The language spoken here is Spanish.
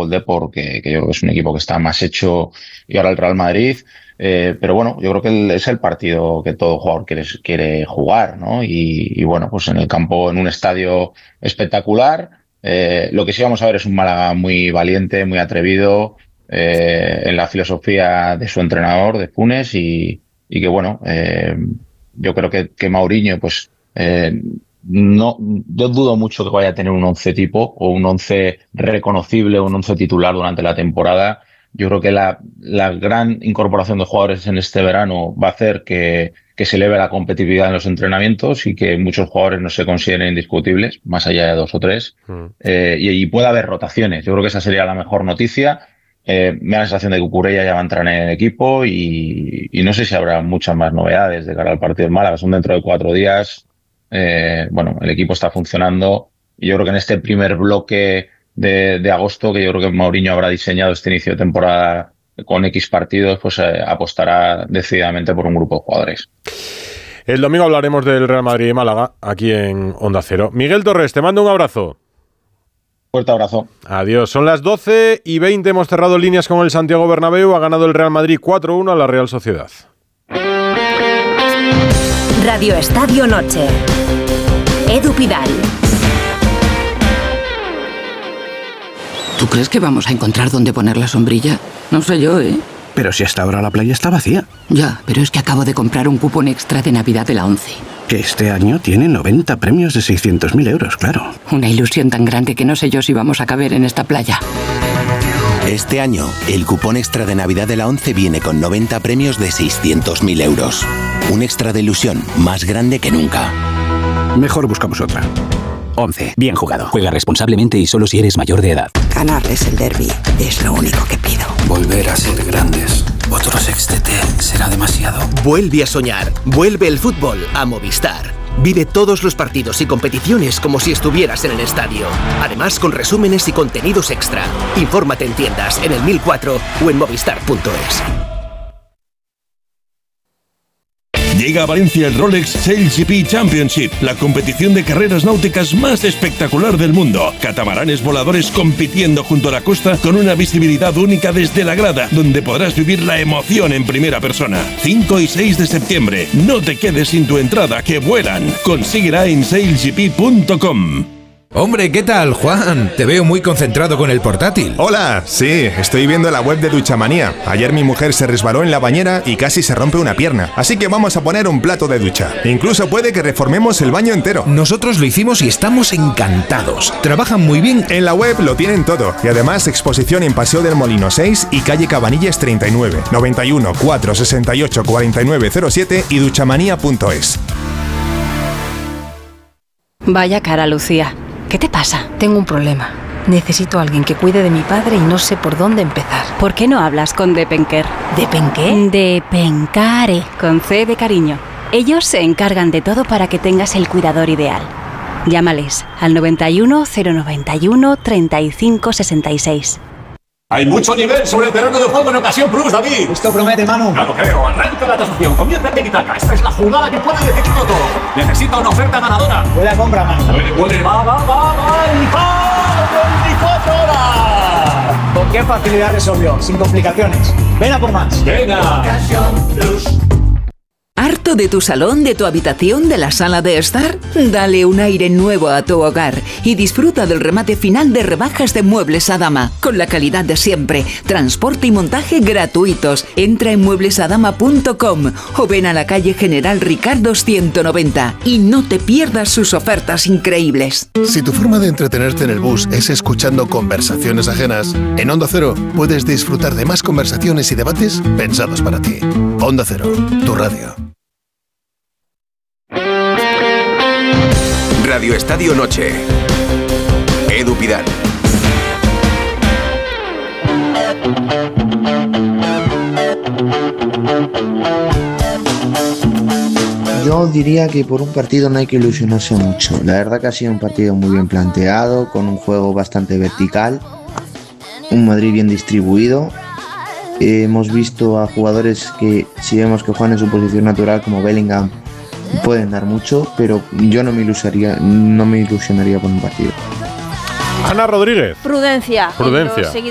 el Depor, que yo creo que es un equipo que está más hecho, y ahora el Real Madrid. Pero bueno, yo creo que es el partido que todo jugador quiere jugar, ¿no? Y bueno, pues en el campo, en un estadio espectacular. Lo que sí vamos a ver es un Málaga muy valiente, muy atrevido, en la filosofía de su entrenador, de Funes, y que bueno, yo creo que Mourinho, pues no, yo dudo mucho que vaya a tener un 11 tipo o un 11 reconocible, un 11 titular durante la temporada. Yo creo que la gran incorporación de jugadores en este verano va a hacer que se eleve la competitividad en los entrenamientos y que muchos jugadores no se consideren indiscutibles, más allá de 2 o 3. Y puede haber rotaciones. Yo creo que esa sería la mejor noticia. Me da la sensación de que Cucurella ya va a entrar en el equipo y no sé si habrá muchas más novedades de cara al partido en Málaga. Son dentro de 4 días. Bueno, el equipo está funcionando y yo creo que en este primer bloque de agosto, que yo creo que Mourinho habrá diseñado este inicio de temporada con X partidos, pues apostará decididamente por un grupo de jugadores. El domingo hablaremos del Real Madrid y Málaga aquí en Onda Cero. Miguel Torres, te mando un abrazo. Fuerte abrazo. Adiós. Son las 12:20. Hemos cerrado líneas con el Santiago Bernabéu. Ha ganado el Real Madrid 4-1 a la Real Sociedad. Radio Estadio Noche. Edu Pidal. ¿Tú crees que vamos a encontrar dónde poner la sombrilla? No sé yo, ¿eh? Pero si hasta ahora la playa está vacía. Ya, pero es que acabo de comprar un cupón extra de Navidad de la ONCE. Que este año tiene 90 premios de 600.000 euros, claro. Una ilusión tan grande que no sé yo si vamos a caber en esta playa. Este año, el cupón extra de Navidad de la ONCE viene con 90 premios de 600.000 euros. Un extra de ilusión más grande que nunca. Mejor buscamos otra. ONCE. Bien jugado. Juega responsablemente y solo si eres mayor de edad. Ganarles el derbi es lo único que pido. Volver a ser grandes. Otro sextete será demasiado. Vuelve a soñar. Vuelve el fútbol a Movistar. Vive todos los partidos y competiciones como si estuvieras en el estadio. Además, con resúmenes y contenidos extra. Infórmate en tiendas, en el 1004 o en movistar.es. Llega a Valencia el Rolex Sail Championship, la competición de carreras náuticas más espectacular del mundo. Catamaranes voladores compitiendo junto a la costa con una visibilidad única desde la grada, donde podrás vivir la emoción en primera persona. 5 y 6 de septiembre. No te quedes sin tu entrada, que vuelan. Consíguela en sailgp.com. Hombre, ¿qué tal, Juan? Te veo muy concentrado con el portátil. Hola, sí, estoy viendo la web de Duchamanía. Ayer mi mujer se resbaló en la bañera y casi se rompe una pierna. Así que vamos a poner un plato de ducha. Incluso puede que reformemos el baño entero. Nosotros lo hicimos y estamos encantados. Trabajan muy bien. En la web lo tienen todo. Y además exposición en Paseo del Molino 6 y calle Cabanillas 39. 91 468 4907 y duchamanía.es. Vaya cara, Lucía. ¿Qué te pasa? Tengo un problema. Necesito a alguien que cuide de mi padre y no sé por dónde empezar. ¿Por qué no hablas con Depenker? ¿Depenqué? Depencare, con C de cariño. Ellos se encargan de todo para que tengas el cuidador ideal. Llámales al 91 091 35 66. Hay mucho nivel sobre el terreno de juego en Ocasión Plus, David. Esto promete, Manu. Ya lo creo. Arranca la tasación. Comienza en Tiki-Taka. Esta es la jugada que puede decidirlo todo. Necesita una oferta ganadora. Buena compra, Manu. Puede. Va. ¡Y 24 horas! ¿Con qué facilidad resolvió? Sin complicaciones. Ven a por más. Venga. Ocasión Plus. ¿Harto de tu salón, de tu habitación, de la sala de estar? Dale un aire nuevo a tu hogar y disfruta del remate final de rebajas de Muebles Adama, con la calidad de siempre, transporte y montaje gratuitos. Entra en mueblesadama.com o ven a la calle General Ricardo 190 y no te pierdas sus ofertas increíbles. Si tu forma de entretenerte en el bus es escuchando conversaciones ajenas, en Onda Cero puedes disfrutar de más conversaciones y debates pensados para ti. Onda Cero, tu radio. Radio Estadio Noche. Edu Pidal. Yo diría que por un partido no hay que ilusionarse mucho. La verdad que ha sido un partido muy bien planteado, con un juego bastante vertical, un Madrid bien distribuido. Hemos visto a jugadores que, si vemos que juegan en su posición natural, como Bellingham, pueden dar mucho, pero yo no me ilusionaría por un partido. Ana Rodríguez. Prudencia.